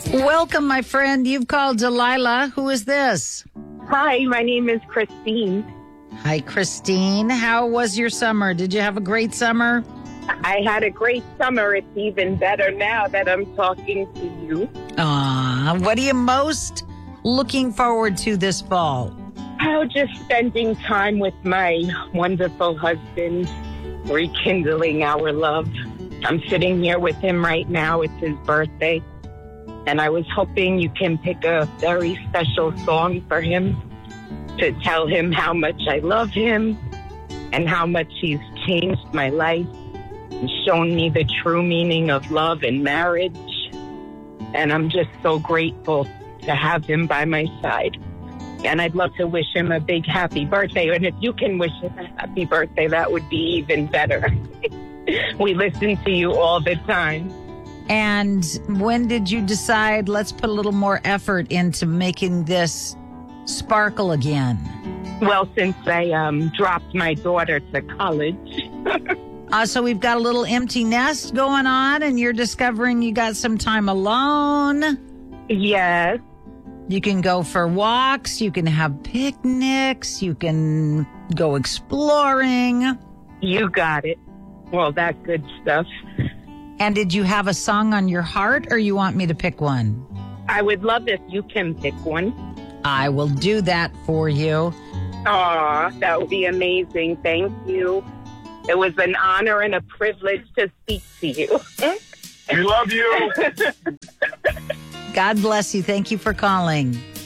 Welcome, my friend. You've called Delilah. Who is this? Hi, my name is Christine. Hi, Christine. How was your summer? Did you have a great summer? I had a great summer. It's even better now that I'm talking to you. What are you most looking forward to this fall? Oh, just spending time with my wonderful husband, rekindling our love. I'm sitting here with him right now. It's his birthday. And I was hoping you can pick a very special song for him to tell him how much I love him and how much he's changed my life and shown me the true meaning of love and marriage. And I'm just so grateful to have him by my side. And I'd love to wish him a big happy birthday. And if you can wish him a happy birthday, that would be even better. We listen to you all the time. And when did you decide, let's put a little more effort into making this sparkle again? Well, since I dropped my daughter to college. So we've got a little empty nest going on, and you're discovering you got some time alone. Yes. You can go for walks. You can have picnics. You can go exploring. You got it. Well, that good stuff. And did you have a song on your heart, or you want me to pick one? I would love if you can pick one. I will do that for you. Aw, that would be amazing. Thank you. It was an honor and a privilege to speak to you. We love you. God bless you. Thank you for calling.